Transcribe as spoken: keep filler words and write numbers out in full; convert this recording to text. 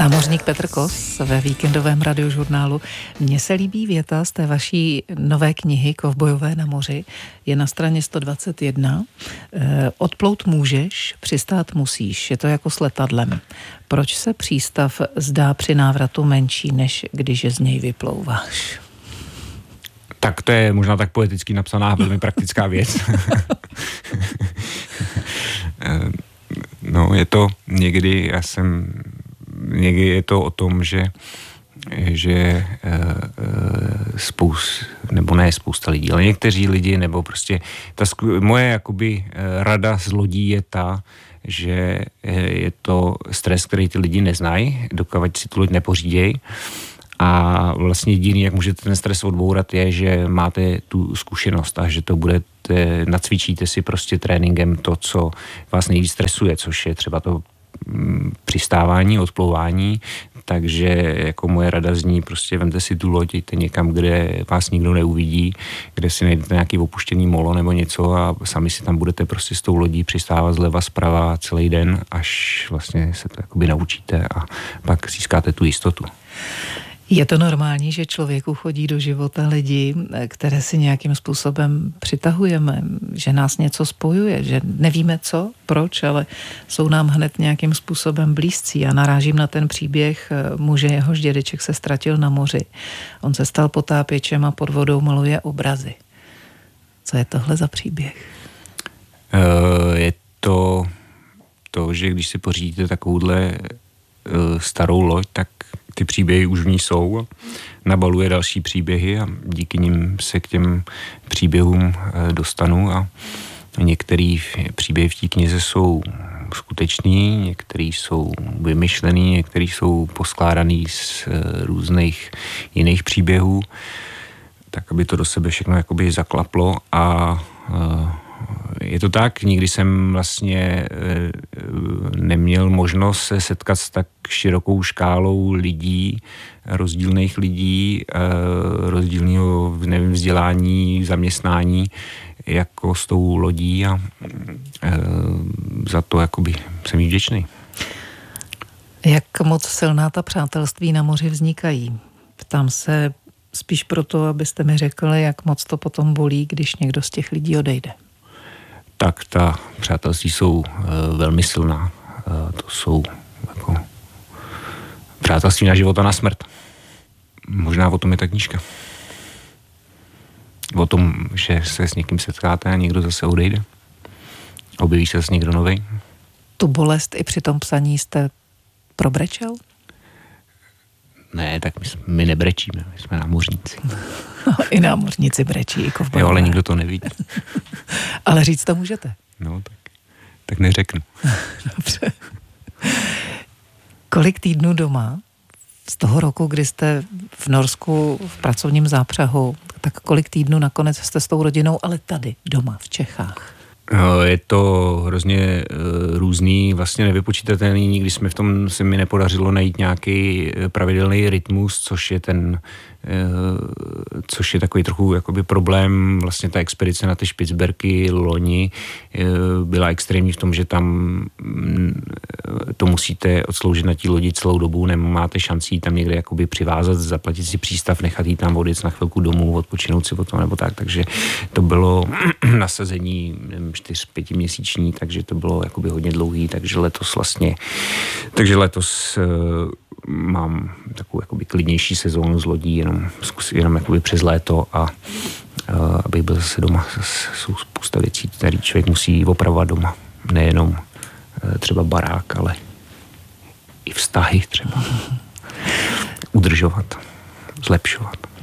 Námořník Petr Kos ve víkendovém radiožurnálu. Mně se líbí věta z té vaší nové knihy Kovbojové na moři. Je na straně sto dvacet jedna. Odplout můžeš, přistát musíš. Je to jako s letadlem. Proč se přístav zdá při návratu menší, než když je z něj vyplouváš? Tak to je možná tak poeticky napsaná, velmi praktická věc. No, je to někdy, já jsem, někdy je to o tom, že, že spousta, nebo ne spousta lidí, ale někteří lidi, nebo prostě ta moje jakoby rada z lodí je ta, že je to stres, který ty lidi neznají, dokud si tu loď nepořídějí. A vlastně jediný, jak můžete ten stres odbourat, je, že máte tu zkušenost a že to budete, nacvičíte si prostě tréninkem to, co vás nejvíc stresuje, což je třeba to přistávání, odplouvání. Takže jako moje rada zní, prostě vemte si tu loď, jděte někam, kde vás nikdo neuvidí, kde si najdete nějaký opuštěný molo nebo něco a sami si tam budete prostě s tou lodí přistávat zleva, zprava celý den, až vlastně se to jakoby naučíte a pak získáte tu jistotu. Je to normální, že člověku chodí do života lidi, které si nějakým způsobem přitahujeme, že nás něco spojuje, že nevíme co, proč, ale jsou nám hned nějakým způsobem blízcí. Já narážím na ten příběh muže, jehož dědeček se ztratil na moři. On se stal potápěčem a pod vodou maluje obrazy. Co je tohle za příběh? Uh, je to to, že když si pořídíte takovouhle uh, starou loď, tak ty příběhy už v ní jsou, nabaluje další příběhy a díky nim se k těm příběhům dostanu a některé příběhy v té knize jsou skutečný, některé jsou vymyšlený, některé jsou poskládaný z různých jiných příběhů, tak aby to do sebe všechno jakoby zaklaplo a je to tak, nikdy jsem vlastně neměl možnost se setkat s tak širokou škálou lidí, rozdílných lidí, rozdílného, nevím, vzdělání, zaměstnání, jako s tou lodí a za to jakoby jsem jí vděčný. Jak moc silná ta přátelství na moři vznikají? Ptám se spíš proto, abyste mi řekli, jak moc to potom bolí, když někdo z těch lidí odejde. Tak ta přátelství jsou e, velmi silná. E, to jsou jako přátelství na život a na smrt. Možná o tom je ta knížka. O tom, že se s někým setkáte a někdo zase odejde. Objeví se s někdo novej. Tu bolest i při tom psaní jste probrečel? Ne, tak my, my nebrečíme, my jsme námořníci. I námořníci brečí, i kovbojové. Jo, ale nikdo to neví. Ale říct to můžete. No, tak, tak neřeknu. Dobře. Kolik týdnů doma z toho roku, kdy jste v Norsku v pracovním zápřehu, tak kolik týdnů nakonec jste s tou rodinou, ale tady, doma, v Čechách? Je to hrozně uh, různý, vlastně nevypočítatelný, nikdy jsme v tom, se mi nepodařilo najít nějaký pravidelný rytmus, což je ten, uh, což je takový trochu jakoby problém, vlastně ta expedice na ty Špicberky loni uh, byla extrémní v tom, že tam uh, to musíte odsloužit na té lodi celou dobu, nemáte šanci tam někde jakoby přivázat, zaplatit si přístav, nechat jí tam odjet na chvilku domů, odpočinout si potom nebo tak, takže to bylo nasazení, nevím, čtyř, pětiměsíční, takže to bylo jakoby hodně dlouhý, takže letos vlastně, takže letos uh, mám takovou jakoby klidnější sezónu z lodí, jenom, jenom jakoby přes léto a uh, abych byl zase doma, jsou spousta věcí, které člověk musí opravovat doma, nejenom uh, třeba barák, ale i vztahy třeba udržovat, zlepšovat.